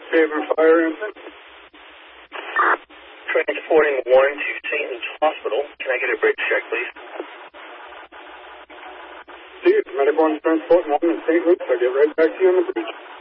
Favorite fire engine? Transporting one to St. Luke's Hospital. Can I get a bridge check, please? See, medical and transport one in St. Luke's. I'll get right back to you on the bridge.